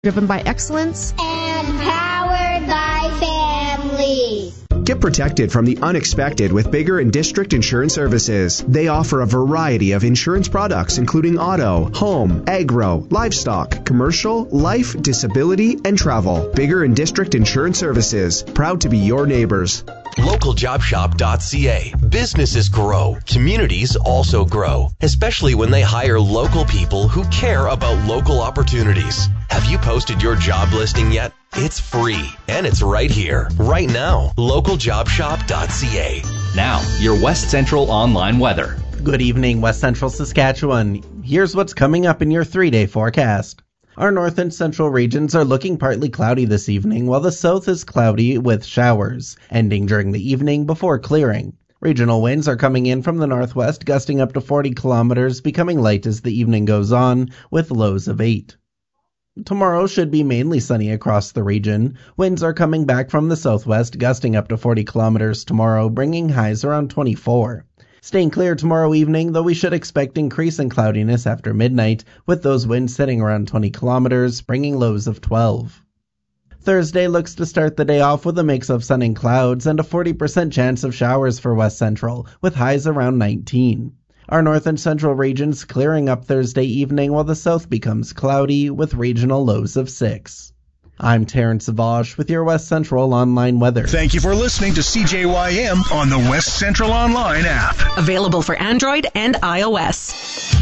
driven by excellence and powered by family. Get protected from the unexpected with Bigger and District Insurance Services. They offer a variety of insurance products, including auto, home, agro, livestock, commercial, life, disability, and travel. Bigger and District Insurance Services. Proud to be your neighbors. LocalJobShop.ca. Businesses grow. Communities also grow, especially when they hire local people who care about local opportunities. Have you posted your job listing yet? It's free, and it's right here, right now. LocalJobShop.ca. Now, your West Central online weather. Good evening, West Central Saskatchewan. Here's what's coming up in your 3-day forecast. Our north and central regions are looking partly cloudy this evening, while the south is cloudy with showers, ending during the evening before clearing. Regional winds are coming in from the northwest, gusting up to 40 kilometers, becoming light as the evening goes on, with lows of 8. Tomorrow should be mainly sunny across the region. Winds are coming back from the southwest, gusting up to 40 kilometers tomorrow, bringing highs around 24. Staying clear tomorrow evening, though we should expect increase in cloudiness after midnight, with those winds sitting around 20 kilometers, bringing lows of 12. Thursday looks to start the day off with a mix of sun and clouds and a 40% chance of showers for West Central, with highs around 19. Our north and central regions clearing up Thursday evening, while the south becomes cloudy, with regional lows of 6. I'm Terrence Vosh with your West Central Online weather. Thank you for listening to CJYM on the West Central Online app. Available for Android and iOS.